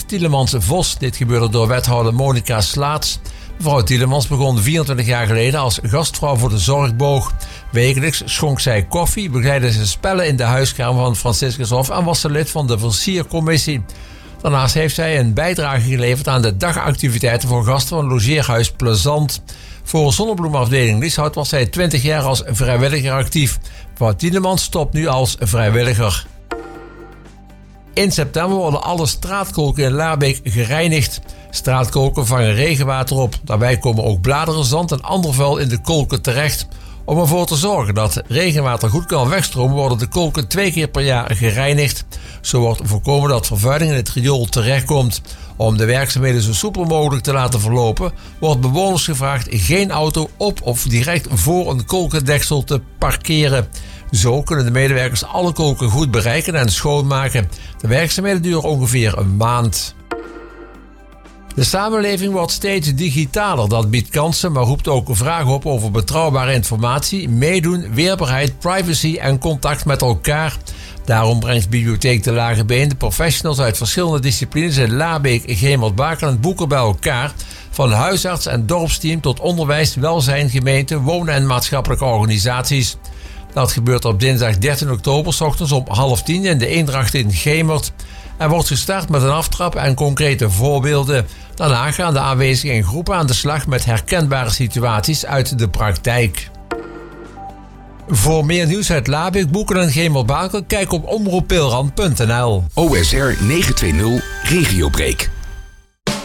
Tielemans-Vos. Dit gebeurde door wethouder Monica Slaats. Mevrouw Tielemans begon 24 jaar geleden als gastvrouw voor de Zorgboog. Wekelijks schonk zij koffie, begeleidde ze spellen in de huiskamer van Franciscushof en was ze lid van de versiercommissie. Daarnaast heeft zij een bijdrage geleverd aan de dagactiviteiten voor gasten van logeerhuis Plezant. Voor Zonnebloemafdeling Lieshout was zij 20 jaar als vrijwilliger actief. Mevrouw Tielemans stopt nu als vrijwilliger. In september worden alle straatkolken in Laarbeek gereinigd. Straatkolken vangen regenwater op. Daarbij komen ook bladeren, zand en ander vuil in de kolken terecht. Om ervoor te zorgen dat regenwater goed kan wegstromen, worden de kolken 2 keer per jaar gereinigd. Zo wordt voorkomen dat vervuiling in het riool terechtkomt. Om de werkzaamheden zo soepel mogelijk te laten verlopen, wordt bewoners gevraagd geen auto op of direct voor een kolkendeksel te parkeren. Zo kunnen de medewerkers alle kolken goed bereiken en schoonmaken. De werkzaamheden duren ongeveer een maand. De samenleving wordt steeds digitaler. Dat biedt kansen, maar roept ook vragen op over betrouwbare informatie, meedoen, weerbaarheid, privacy en contact met elkaar. Daarom brengt Bibliotheek de Lage Been de professionals uit verschillende disciplines in Laarbeek, Gemert-Bakel en Boeken bij elkaar. Van huisarts en dorpsteam tot onderwijs, welzijn, gemeente, wonen en maatschappelijke organisaties. Dat gebeurt op dinsdag 13 oktober 's ochtends om 9:30 in de Eendracht in Gemert. Er wordt gestart met een aftrap en concrete voorbeelden. Daarna gaan de aanwezigen in groepen aan de slag met herkenbare situaties uit de praktijk. Voor meer nieuws uit Laarbeek, Boeken en Gemert-Bakel, kijk op omroeppeelrand.nl. OSR 920 Regiobreak.